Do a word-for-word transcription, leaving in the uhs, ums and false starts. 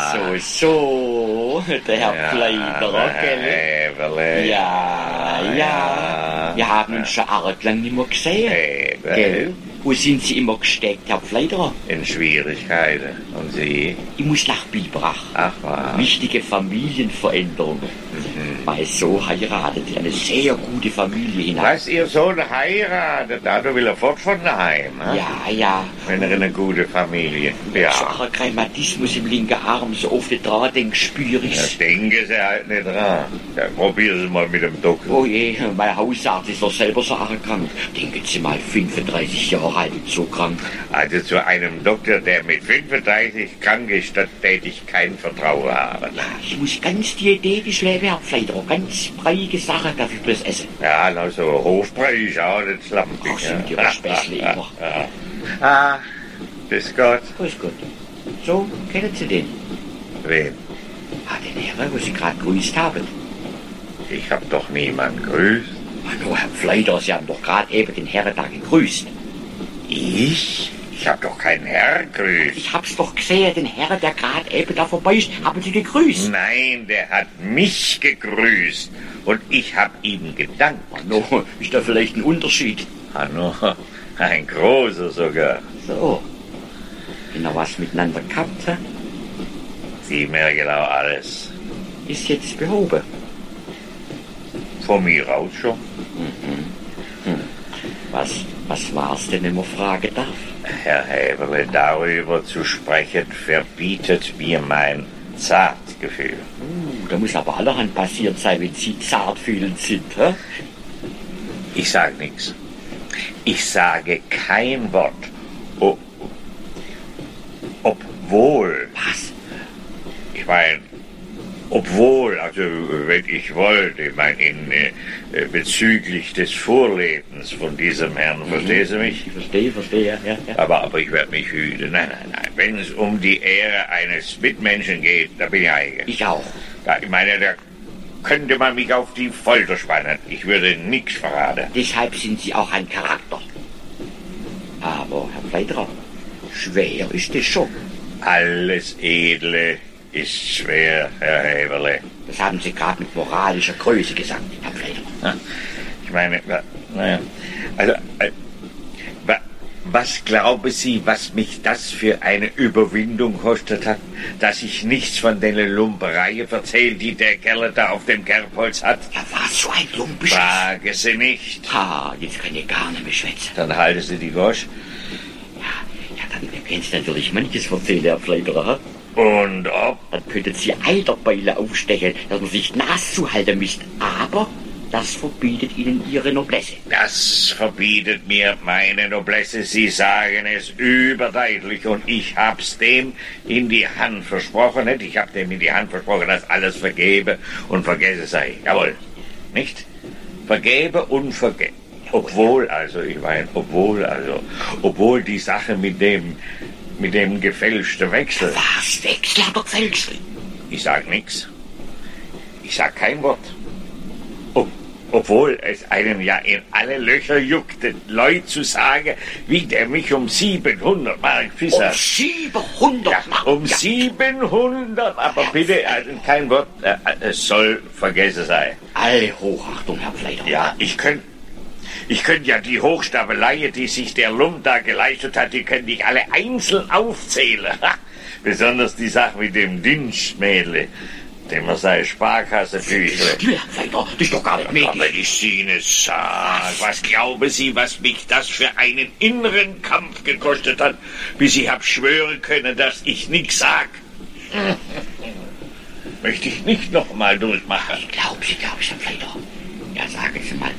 so, so, der Herr Ja, Pfleiderer, der gell? Häberle. Ja, ja, Ja. wir haben uns schon arg lang nicht mehr gesehen, Häberle. gell? Wo sind Sie immer gesteckt, Herr Pfleiderer? In Schwierigkeiten. Und Sie? Ich muss nach Biberach. Ach was. Wichtige Familienveränderungen. Mhm. Mein Sohn heiratet in eine sehr gute Familie hinein. Was, Ihr Sohn heiratet? Da will er fort von daheim, ne? Ja, ja. Wenn er in eine gute Familie. So Ja. ein Rheumatismus im linken Arm, so oft dran denke, spüre Das ich's. denken Sie halt nicht dran. Ja, probieren Sie mal mit dem Doktor. Oh je, mein Hausarzt ist doch selber so arg krank. Denken Sie mal, fünfunddreißig Jahre alt und so krank. Also zu einem Doktor, der mit fünfunddreißig krank ist, da täte ich kein Vertrauen haben. Ja, ich muss ganz diätetisch leben, Herr Pfleiderer. Ganz breiige Sache, darf ich bloß essen. Ja, also Hofbrei ist auch nicht schlampig. Ach, sind Ihre Späßle immer. Ja. Ah, bis Gott. Grüß Gott. So, kennen Sie den? Wen? Ah, den Herrn, wo Sie gerade grüßt haben. Ich hab doch niemand grüßt. Hallo, Herr Pfleiderer, Sie haben doch gerade eben den Herrn da gegrüßt. Ich? Ich hab doch keinen Herr grüßt. Ich hab's doch gesehen, den Herrn, der gerade eben da vorbei ist, haben Sie gegrüßt. Nein, der hat mich gegrüßt. Und ich hab ihm gedankt. No, ist da vielleicht ein Unterschied? Ah, no, ein großer sogar. So. Genau was miteinander gehabt, hä? Sie merken auch alles. Ist jetzt behoben. Von mir aus schon. Was, was war's denn, wenn man fragen darf? Herr Häberle, darüber zu sprechen, verbietet mir mein Zartgefühl. Uh, da muss aber allerhand passiert sein, wenn Sie zartfühlend sind, hä? Ich sage nichts. Ich sage kein Wort. O obwohl, Was? ich meine, obwohl, also wenn ich wollte, ich meine, in, äh, bezüglich des Vorlebens von diesem Herrn, verstehen Sie mich? Ich verstehe, verstehe, ja, ja. ja. Aber, aber ich werde mich hüten. Nein, nein, nein. Wenn es um die Ehre eines Mitmenschen geht, da bin ich eigen. Ich auch. Ja, ich meine, da könnte man mich auf die Folter spannen. Ich würde nichts verraten. Deshalb sind Sie auch ein Charakter. Aber, Herr Pfleiderer, schwer ist es schon. Alles Edle ist schwer, Herr Häberle. Das haben Sie gerade mit moralischer Größe gesagt, Herr Pfleiderer. Ich meine, wa- naja, also, äh, wa- was glauben Sie, was mich das für eine Überwindung kostet hat, dass ich nichts von den Lumpereien erzähle, die der Kerl da auf dem Kerbholz hat? Ja, was so ein Lumpenscheiß. Frage Sie nicht. Ha, jetzt kann ich gar nicht mehr schwätzen. Dann halten Sie die Gosch. Ja, ja, dann können Sie natürlich manches erzählen, Herr Pfleiderer. hä? Und ob? Dann könnten Sie Eiterbeile aufstechen, dass man sich nass zuhalten müsste. Aber das verbietet Ihnen Ihre Noblesse. Das verbietet mir meine Noblesse. Sie sagen es überdeutlich und ich hab's dem in die Hand versprochen. Nicht? Ich hab dem in die Hand versprochen, dass alles vergebe und vergesse sei. Jawohl. Nicht? Vergebe und vergesse. Obwohl, also, ich meine, obwohl, also, obwohl die Sache mit dem, mit dem gefälschten Wechsel. Was? Wechsel hat er gefälscht? Ich sag nix. Ich sag kein Wort. Ob, obwohl es einem ja in alle Löcher juckte, Leute zu sagen, wie der mich um siebenhundert Mark Um fisser. siebenhundert Ja, Mark. um Ja. siebenhundert, aber bitte, also kein Wort, äh, es soll vergessen sein. Alle Hochachtung, Herr Pfleiderer. Ja, ich könnte, ich könnte ja die Hochstapelei, die sich der Lump da geleistet hat, die könnte ich alle einzeln aufzählen. Ha! Besonders die Sache mit dem Dienstmädel, dem er seine Sparkasse führe. Ja, Herr Pfleiderer, das ist doch gar nicht Aber möglich. ich Ihnen sag, was glauben Sie, was mich das für einen inneren Kampf gekostet hat, bis ich hab schwören können, dass ich nichts sag? Möchte ich nicht noch mal durchmachen. Glauben Sie, glaube ich, Herr Pfleiderer. Ja, sagen Sie mal,